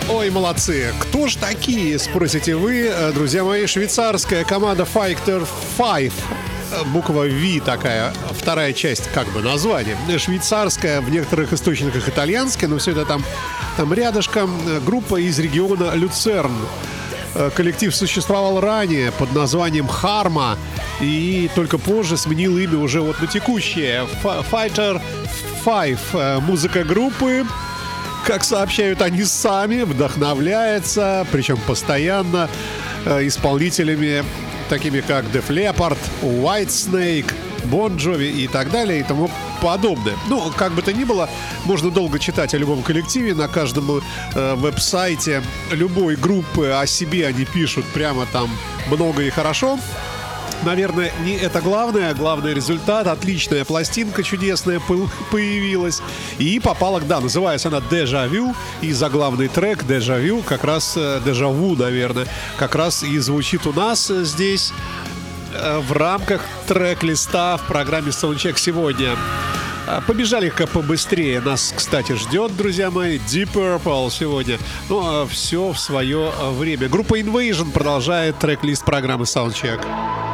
Ой, молодцы. Кто ж такие, спросите вы, друзья мои? Швейцарская команда Fighter 5. Буква V такая, вторая часть как бы названия. Швейцарская, в некоторых источниках итальянская, но все это там рядышком. Группа из региона Люцерн. Коллектив существовал ранее под названием Харма и только позже сменил имя уже вот на текущее. Fighter 5. Музыка группы, как сообщают они сами, вдохновляется, причем постоянно, исполнителями такими как Def Leppard, Whitesnake, Bon Jovi и так далее и тому подобное. Ну, как бы то ни было, можно долго читать о любом коллективе. На каждом веб-сайте любой группы о себе они пишут прямо там много и хорошо. Наверное, не это главное. Главный результат. Отличная пластинка чудесная появилась. И попала, да, называется она Déjà Vu. И заглавный трек Déjà Vu, как раз Déjà Vu, наверное, как раз и звучит у нас здесь в рамках трек-листа в программе Soundcheck сегодня. Побежали-ка побыстрее. Нас, кстати, ждет, друзья мои, Deep Purple сегодня. Ну, все в свое время. Группа Invasion продолжает трек-лист программы Soundcheck.